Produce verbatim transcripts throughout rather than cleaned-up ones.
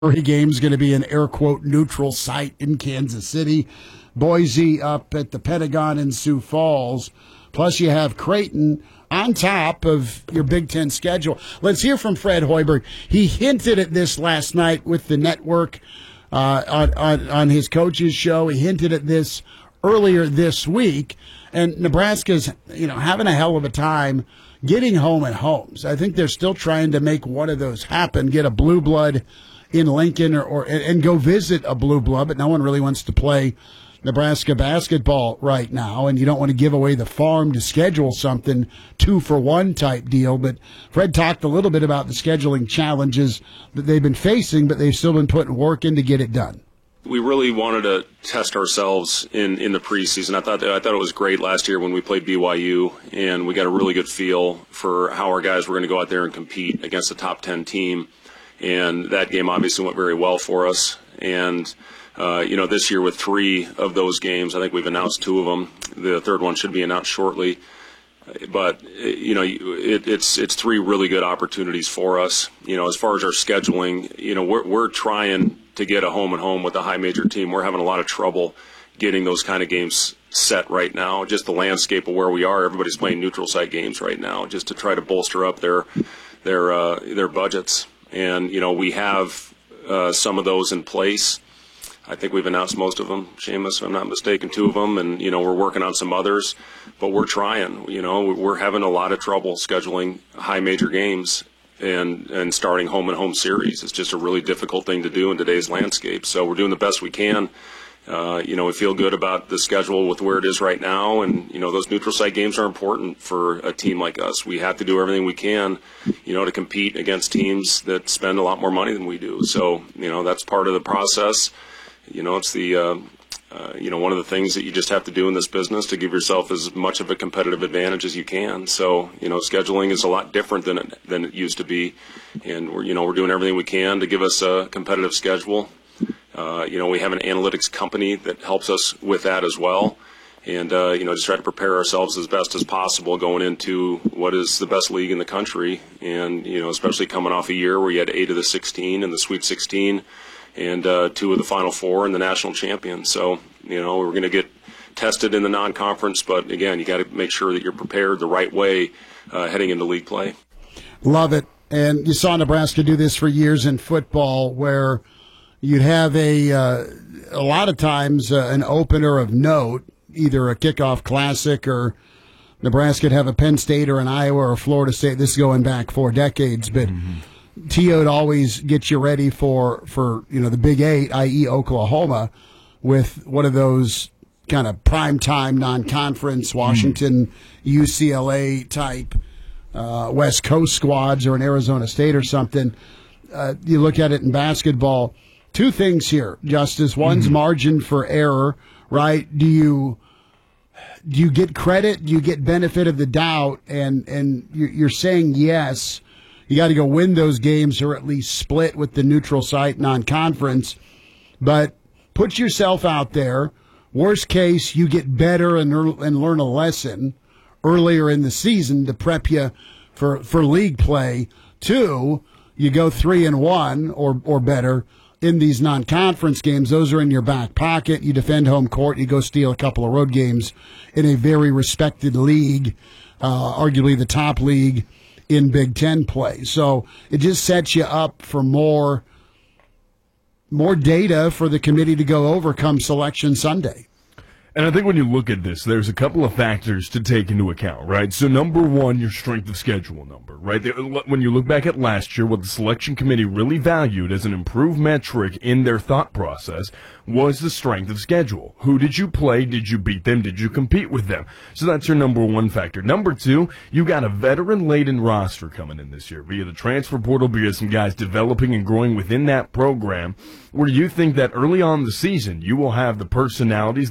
Every game's going to be an air quote neutral site in Kansas City. Boise up at the Pentagon in Sioux Falls. Plus you have Creighton on top of your Big Ten schedule. Let's hear from Fred Hoiberg. He hinted at this last night with the network uh, on, on, on his coach's show. He hinted at this earlier this week. And Nebraska's, you know, having a hell of a time getting home at homes. I think they're still trying to make one of those happen, get a blue blood in Lincoln or, or and go visit a blue blood, but no one really wants to play Nebraska basketball right now, and you don't want to give away the farm to schedule something two for one type deal. But Fred talked a little bit about the scheduling challenges that they've been facing, but they've still been putting work in to get it done. We really wanted to test ourselves in, in the preseason. I thought that, I thought it was great last year when we played B Y U, and we got a really good feel for how our guys were going to go out there and compete against a top ten team. And that game obviously went very well for us. And, uh, you know, this year with three of those games, I think we've announced two of them. The third one should be announced shortly. But, you know, it, it's it's three really good opportunities for us. You know, as far as our scheduling, you know, we're, we're trying to get a home and home with a high major team. We're having a lot of trouble getting those kind of games set right now. Just the landscape of where we are, everybody's playing neutral site games right now just to try to bolster up their their uh, their budgets. And, you know, we have uh, some of those in place. I think we've announced most of them, Seamus, if I'm not mistaken, two of them. And, you know, we're working on some others. But we're trying. You know, we're having a lot of trouble scheduling high major games and, and starting home and home series. It's just a really difficult thing to do in today's landscape. So we're doing the best we can. Uh, you know, we feel good about the schedule with where it is right now. And, you know, those neutral site games are important for a team like us. We have to do everything we can, you know, to compete against teams that spend a lot more money than we do. So, you know, that's part of the process. You know, it's the, uh, uh, you know, one of the things that you just have to do in this business to give yourself as much of a competitive advantage as you can. So, you know, scheduling is a lot different than it, than it used to be. And, we're, you know, we're doing everything we can to give us a competitive schedule. Uh, you know, we have an analytics company that helps us with that as well. And, uh, you know, just try to prepare ourselves as best as possible going into what is the best league in the country. And, you know, especially coming off a year where you had eight of the sixteen in the Sweet sixteen and uh, two of the Final Four and the national champion. So, you know, we're going to get tested in the non-conference. But, again, you got to make sure that you're prepared the right way uh, heading into league play. Love it. And you saw Nebraska do this for years in football where you'd have a uh, a lot of times uh, an opener of note, either a kickoff classic or Nebraska'd have a Penn State or an Iowa or a Florida State. This is going back four decades, but mm-hmm. T O'd always get you ready for, for you know the Big Eight, that is. Oklahoma, with one of those kind of primetime non-conference Washington, mm-hmm. U C L A type uh, West Coast squads or an Arizona State or something. Uh, you look at it in basketball. Two things here, Justice. One's mm-hmm. margin for error, right? Do you do you get credit? Do you get benefit of the doubt? And and you're saying yes, you got to go win those games or at least split with the neutral site non-conference. But put yourself out there. Worst case, you get better and and learn a lesson earlier in the season to prep you for for league play. Two, you go three and one or or better in these non-conference games. Those are in your back pocket. You defend home court. You go steal a couple of road games in a very respected league, uh, arguably the top league in Big Ten play. So it just sets you up for more, more data for the committee to go over come Selection Sunday. And I think when you look at this, there's a couple of factors to take into account, right? So number one, your strength of schedule number, right? When you look back at last year, what the selection committee really valued as an improved metric in their thought process was the strength of schedule. Who did you play? Did you beat them? Did you compete with them? So that's your number one factor. Number two, you got a veteran-laden roster coming in this year via the transfer portal, via some guys developing and growing within that program, where you think that early on in the season, you will have the personalities, the mindset,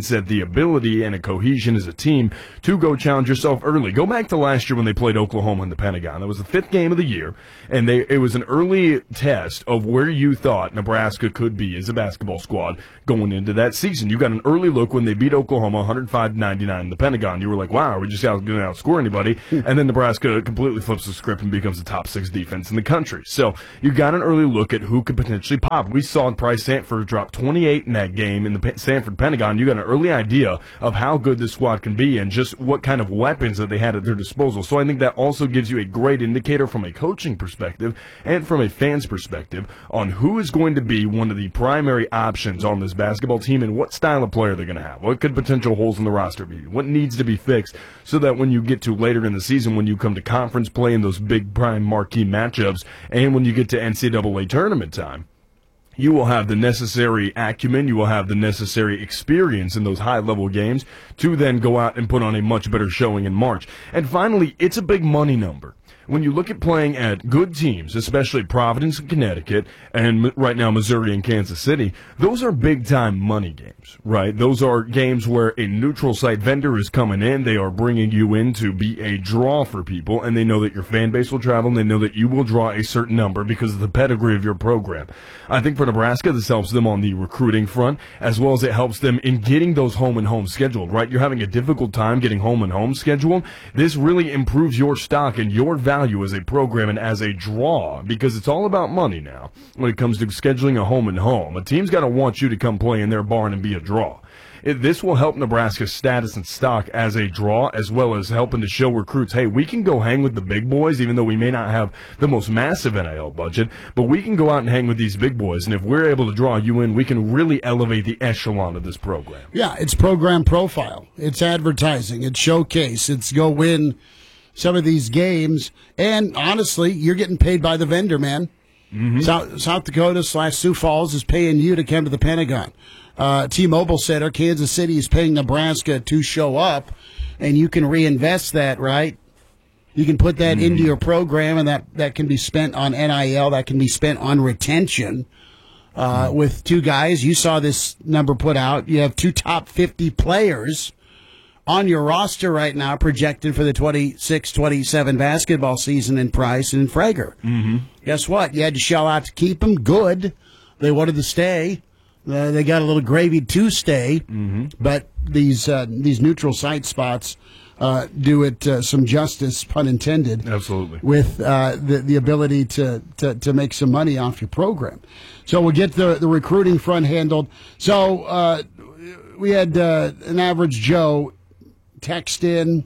mindset, the ability, and a cohesion as a team to go challenge yourself early. Go back to last year when they played Oklahoma in the Pentagon. That was the fifth game of the year, and they it was an early test of where you thought Nebraska could be as a basketball squad going into that season. You got an early look when they beat Oklahoma one oh five to ninety-nine in the Pentagon. You were like, wow, we just got going to outscore anybody. And then Nebraska completely flips the script and becomes the top six defense in the country. So you got an early look at who could potentially pop. We saw Price Sanford drop twenty-eight in that game in the Sanford Pentagon. You got an early idea of how good this squad can be and just what kind of weapons that they had at their disposal. So I think that also gives you a great indicator from a coaching perspective and from a fan's perspective on who is going to be one of the primary options on this basketball team and what style of player they're going to have. What could potential holes in the roster be? What needs to be fixed so that when you get to later in the season, when you come to conference play in those big prime marquee matchups, and when you get to N C double A tournament time, you will have the necessary acumen, you will have the necessary experience in those high-level games to then go out and put on a much better showing in March. And finally, it's a big money number. When you look at playing at good teams, especially Providence and Connecticut, and right now Missouri and Kansas City, those are big-time money games, right? Those are games where a neutral site vendor is coming in. They are bringing you in to be a draw for people, and they know that your fan base will travel, and they know that you will draw a certain number because of the pedigree of your program. I think for Nebraska, this helps them on the recruiting front, as well as it helps them in getting those home-and-home scheduled, right? You're having a difficult time getting home-and-home scheduled. This really improves your stock and your value as a program and as a draw, because it's all about money now when it comes to scheduling a home and home. A team's got to want you to come play in their barn and be a draw. It, this will help Nebraska's status and stock as a draw, as well as helping to show recruits, hey, we can go hang with the big boys, even though we may not have the most massive N I L budget, but we can go out and hang with these big boys, and if we're able to draw you in, we can really elevate the echelon of this program. Yeah, it's program profile. It's advertising. It's showcase. It's go win some of these games, and honestly, you're getting paid by the vendor, man. Mm-hmm. South, South Dakota slash Sioux Falls is paying you to come to the Pentagon. Uh, T-Mobile Center, Kansas City is paying Nebraska to show up, and you can reinvest that, right? You can put that mm-hmm. into your program, and that, that can be spent on N I L. That can be spent on retention. Uh, mm-hmm. With two guys, you saw this number put out. You have two top fifty players on your roster right now projected for the twenty-six twenty-seven basketball season in Price and in Frager. Mm-hmm. Guess what? You had to shell out to keep them. Good. They wanted to stay. Uh, they got a little gravy to stay. Mm-hmm. But these uh, these neutral site spots uh, do it uh, some justice, pun intended. Absolutely. With uh, the, the ability to, to, to make some money off your program. So we'll get the, the recruiting front handled. So uh, we had uh, an average Joe text in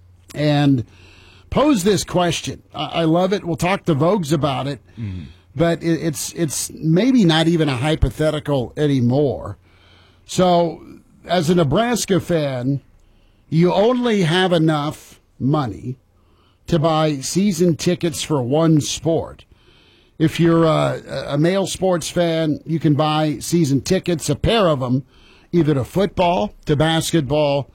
and pose this question. I, I love it. We'll talk to Vogues about it, mm-hmm. but it, it's it's maybe not even a hypothetical anymore. So, as a Nebraska fan, you only have enough money to buy season tickets for one sport. If you're a, a male sports fan, you can buy season tickets, a pair of them, either to football, to basketball,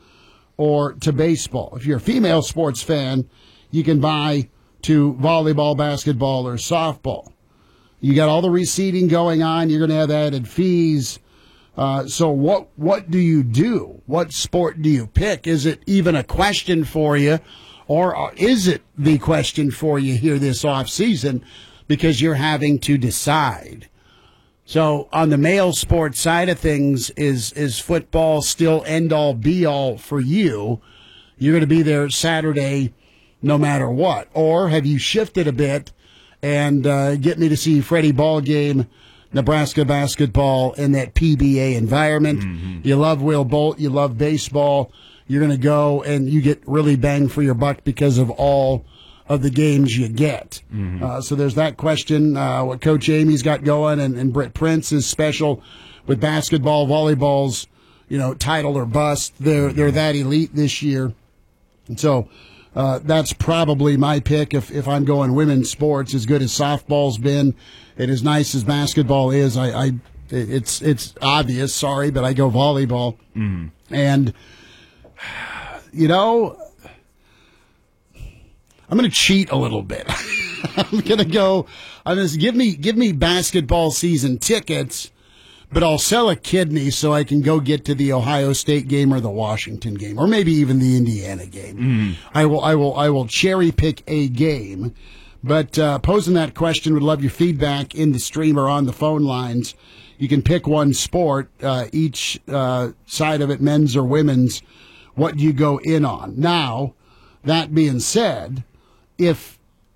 or to baseball. If you're a female sports fan, you can buy to volleyball, basketball, or softball. You got all the reseeding going on. You're going to have added fees. Uh, so what what do you do? What sport do you pick? Is it even a question for you, or is it the question for you here this off season because you're having to decide? So on the male sports side of things, is is football still end-all, be-all for you? You're going to be there Saturday no matter what. Or have you shifted a bit and uh, get me to see Freddie Ball game, Nebraska basketball, in that P B A environment? Mm-hmm. You love Will Bolt. You love baseball. You're going to go and you get really bang for your buck because of all of the games you get. Mm-hmm. Uh, so there's that question, uh, what Coach Amy's got going, and, and Britt Prince is special with basketball, volleyball's, you know, title or bust. They're, they're that elite this year. And so uh, that's probably my pick if, if I'm going women's sports, as good as softball's been and as nice as basketball is. I, I it's, it's obvious, sorry, but I go volleyball. Mm-hmm. And, you know, I'm going to cheat a little bit. I'm going to go, I'm going to give me, give me basketball season tickets, but I'll sell a kidney so I can go get to the Ohio State game or the Washington game, or maybe even the Indiana game. Mm. I will, I will, I will cherry pick a game. But uh, posing that question, would love your feedback in the stream or on the phone lines. You can pick one sport, uh, each uh, side of it, men's or women's. What do you go in on? Now, that being said, if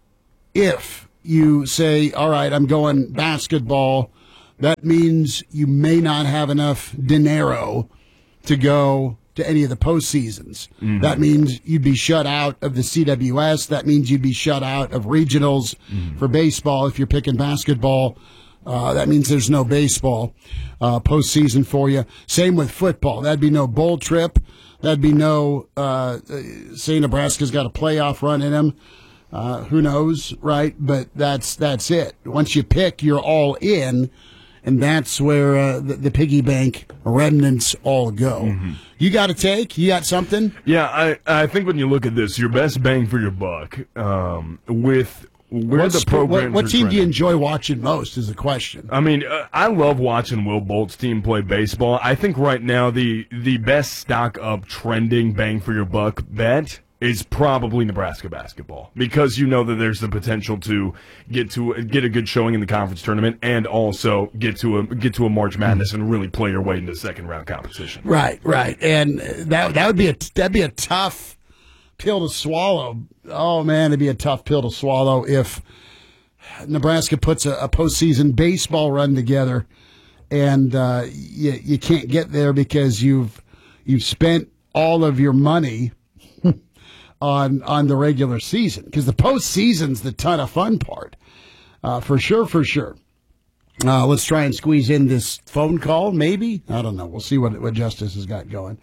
if you say, all right, I'm going basketball, that means you may not have enough dinero to go to any of the postseasons. Mm-hmm. That means you'd be shut out of the C W S. That means you'd be shut out of regionals mm-hmm. for baseball if you're picking basketball. Uh, that means there's no baseball uh, postseason for you. Same with football. That'd be no bowl trip. That'd be no, uh, say Nebraska's got a playoff run in them. Uh, who knows, right? But that's that's it. Once you pick, you're all in. And that's where uh, the, the piggy bank remnants all go. Mm-hmm. You got a take? You got something? Yeah, I I think when you look at this, your best bang for your buck um, with where What's, the programs What, what team trending. do you enjoy watching most is the question. I mean, uh, I love watching Will Bolt's team play baseball. I think right now the the best stock up trending bang for your buck bet is probably Nebraska basketball, because you know that there's the potential to get to get a good showing in the conference tournament and also get to a get to a March Madness and really play your way into second round competition. Right, right, and that that would be a that'd be a tough pill to swallow. Oh man, it'd be a tough pill to swallow if Nebraska puts a, a postseason baseball run together and uh, you you can't get there because you've you've spent all of your money on on the regular season, because the postseason's the ton of fun part, uh, for sure, for sure. Uh, let's try and squeeze in this phone call, maybe. I don't know. We'll see what what Justice has got going.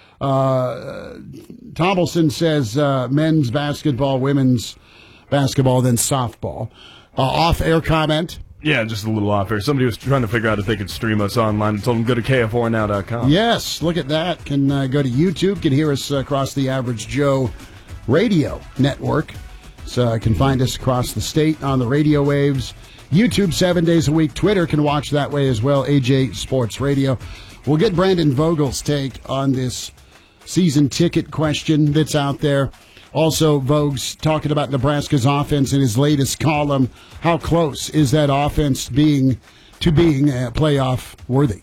Uh, Tomlinson says uh, men's basketball, women's basketball, then softball. Uh, off-air comment. Yeah, just a little off air. Somebody was trying to figure out if they could stream us online. I told them go to K F O R now dot com. Yes, look at that. Can uh, go to YouTube. Can hear us uh, across the Average Joe radio network. So I can find us across the state on the radio waves. YouTube seven days a week. Twitter can watch that way as well. A J Sports Radio. We'll get Brandon Vogel's take on this season ticket question that's out there. Also, Vogue's talking about Nebraska's offense in his latest column. How close is that offense being to being uh, playoff worthy?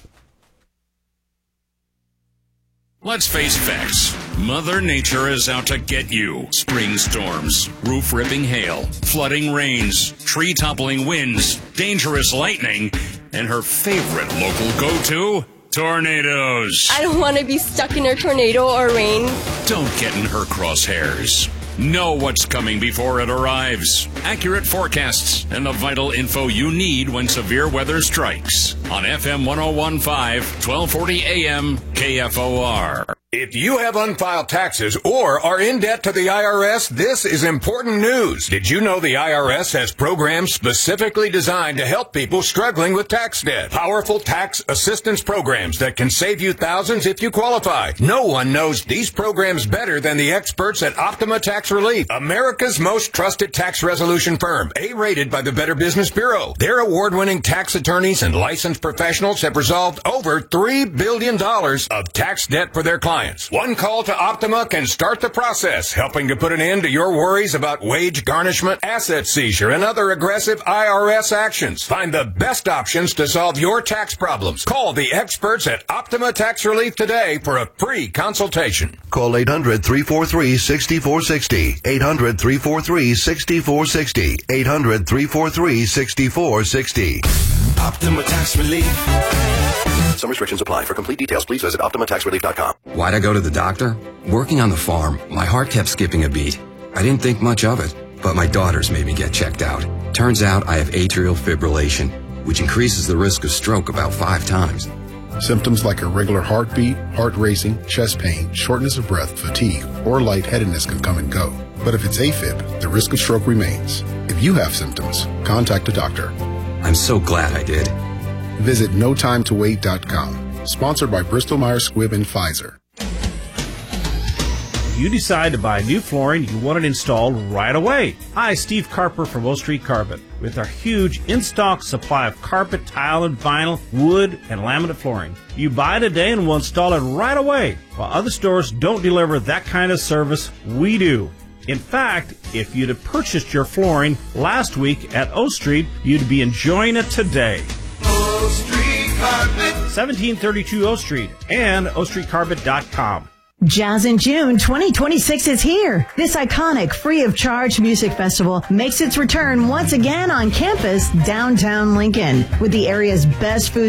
Let's face facts. Mother Nature is out to get you. Spring storms, roof-ripping hail, flooding rains, tree-toppling winds, dangerous lightning, and her favorite local go-to, tornadoes. I don't want to be stuck in a tornado or rain. Don't get in her crosshairs. Know what's coming before it arrives. Accurate forecasts and the vital info you need when severe weather strikes. On F M one oh one point five, twelve forty A M, K F O R. If you have unfiled taxes or are in debt to the I R S, this is important news. Did you know the I R S has programs specifically designed to help people struggling with tax debt? Powerful tax assistance programs that can save you thousands if you qualify. No one knows these programs better than the experts at Optima Tax Relief, America's most trusted tax resolution firm, A-rated by the Better Business Bureau. Their award-winning tax attorneys and licensed professionals have resolved over three billion dollars of tax debt for their clients. One call to Optima can start the process, helping to put an end to your worries about wage garnishment, asset seizure, and other aggressive I R S actions. Find the best options to solve your tax problems. Call the experts at Optima Tax Relief today for a free consultation. Call eight hundred, three four three, six four six zero. eight hundred, three four three, six four six zero. eight hundred, three four three, six four six zero. Optima Tax Relief. Some restrictions apply. For complete details, please visit Optima Tax Relief dot com. Why'd I go to the doctor? Working on the farm, my heart kept skipping a beat. I didn't think much of it, but my daughters made me get checked out. Turns out I have atrial fibrillation, which increases the risk of stroke about five times. Symptoms like irregular heartbeat, heart racing, chest pain, shortness of breath, fatigue, or lightheadedness can come and go. But if it's AFib, the risk of stroke remains. If you have symptoms, contact a doctor. I'm so glad I did. Visit no time to wait dot com. Sponsored by Bristol Myers Squibb and Pfizer. You decide to buy new flooring, you want it installed right away. Hi, Steve Carper from Oak Street Carpet. with our huge in-stock supply of carpet, tile, and vinyl, wood, and laminate flooring. You buy today and we'll install it right away. While other stores don't deliver that kind of service, we do. In fact, if you'd have purchased your flooring last week at O Street, you'd be enjoying it today. O Street Carpet. seventeen thirty-two O Street and o street carpet dot com. Jazz in June twenty twenty-six is here. This iconic free-of-charge music festival makes its return once again on campus, downtown Lincoln, with the area's best food